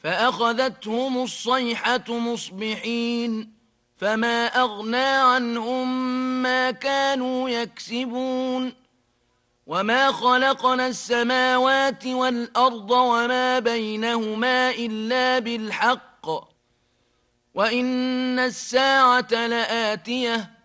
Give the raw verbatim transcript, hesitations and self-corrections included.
فأخذتهم الصيحة مصبحين فما أغنى عنهم ما كانوا يكسبون وما خلقنا السماوات والأرض وما بينهما إلا بالحق وإن الساعة لآتية